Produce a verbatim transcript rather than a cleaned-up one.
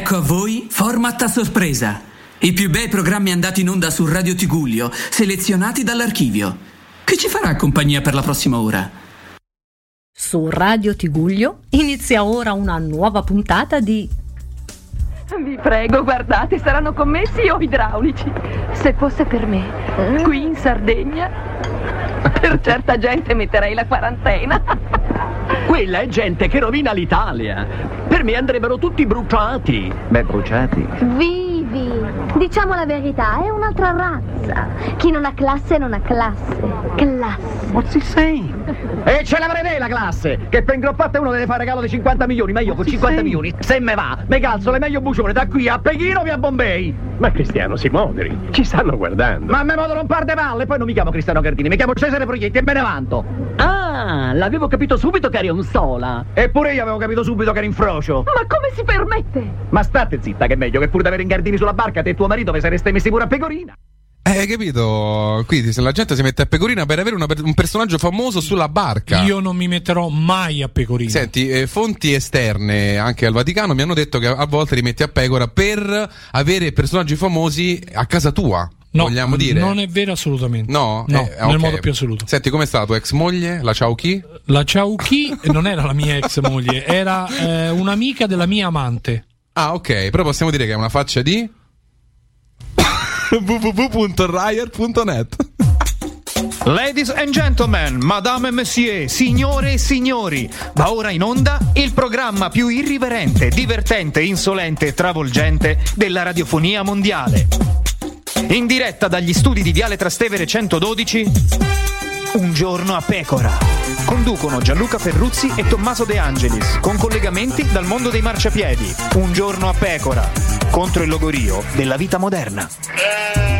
Ecco a voi Format a sorpresa. I più bei programmi andati in onda su Radio Tigullio, selezionati dall'archivio. Chi ci farà compagnia per la prossima ora? Su Radio Tigullio inizia ora una nuova puntata di... Vi prego, guardate, saranno commessi o idraulici. Se fosse per me, qui in Sardegna, per certa gente metterei la quarantena. Quella è gente che rovina l'Italia. Per me andrebbero tutti bruciati. Beh, bruciati? Vivi! Diciamo la verità, è un'altra razza. Chi non ha classe non ha classe. Classe. What's he saying? E ce l'avrei lei la classe! Che per ingroppatte uno deve fare regalo di cinquanta milioni, ma io con cinquanta milioni, se me va, me calzo le meglio bucione da qui a Pechino via Bombay. Ma Cristiano, si moderi, ci stanno guardando. Ma me modero un par de palle, poi non mi chiamo Cristiano Gardini, mi chiamo Cesare Proietti e me ne vanto. Ah, l'avevo capito subito che eri un sola. Eppure io avevo capito subito che eri in frocio. Ma come si permette? Ma state zitta, che è meglio che pur di avere Gardini sulla barca, te e tuo marito vi sareste messi pure a Pecorina. Eh, hai capito? Quindi se la gente si mette a Pecorina per avere una, un personaggio famoso sulla barca. Io non mi metterò mai a Pecorina. Senti, eh, fonti esterne anche al Vaticano mi hanno detto che a volte li metti a Pecora per avere personaggi famosi a casa tua. No, vogliamo dire? Non è vero assolutamente. No? No, eh, nel okay. modo più assoluto. Senti, com'è stata tua ex moglie, la Ciao Chi? La Ciao Chi non era la mia ex moglie, era eh, un'amica della mia amante. Ah, ok, però possiamo dire che è una faccia di w w w punto raier punto net. Ladies and gentlemen, madame e monsieur, signore e signori, va ora in onda il programma più irriverente, divertente, insolente e travolgente della radiofonia mondiale. In diretta dagli studi di Viale Trastevere centododici, Un giorno a pecora. Conducono Gianluca Ferruzzi e Tommaso De Angelis, con collegamenti dal mondo dei marciapiedi. Un giorno a pecora, contro il logorio della vita moderna.